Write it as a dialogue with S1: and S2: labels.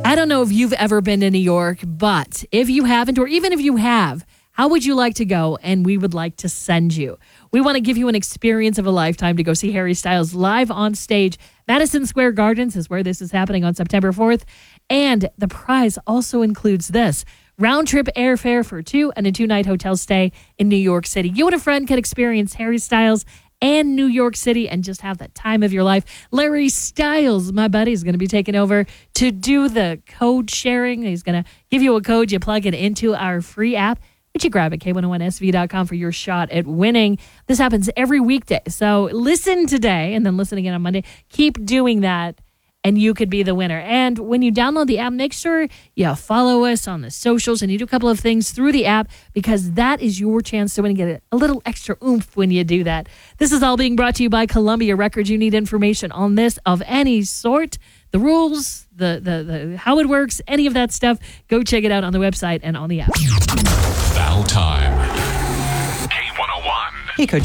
S1: I don't know if you've ever been to New York, but if you haven't, or even if you have, how would you like to go? And we would like to send you. We want to give you an experience of a lifetime to go see Harry Styles live on stage. Madison Square Gardens is where this is happening on September 4th. And the prize also includes this: round-trip airfare for 2 and a 2-night hotel stay in New York City. You and a friend can experience Harry Styles and New York City and just have the time of your life. Larry Styles, my buddy, is going to be taking over to do the code sharing. He's going to give you a code. You plug it into our free app, which you grab at K101SV.com for your shot at winning. This happens every weekday. So listen today and then listen again on Monday. Keep doing that, and you could be the winner. And when you download the app, make sure you follow us on the socials and you do a couple of things through the app, because that is your chance to win and get a little extra oomph when you do that. This is all being brought to you by Columbia Records. You need information on this of any sort, the rules, the how it works, any of that stuff, go check it out on the website and on the app.
S2: Foul time. K101.
S3: Hey, Coach.